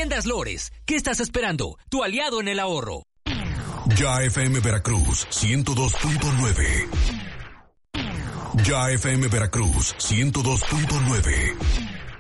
Tiendas Lores. ¿Qué estás esperando? Tu aliado en el ahorro. Ya FM Veracruz 102.9. Ya FM Veracruz 102.9.